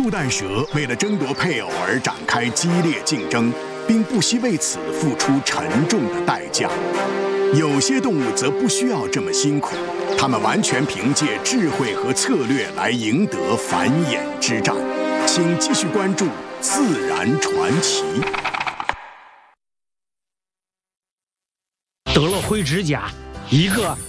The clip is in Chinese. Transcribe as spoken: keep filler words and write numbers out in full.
树袋蛇为了争夺配偶而展开激烈竞争，并不惜为此付出沉重的代价。有些动物则不需要这么辛苦，它们完全凭借智慧和策略来赢得繁衍之战。请继续关注《自然传奇》。 得了灰指甲，一个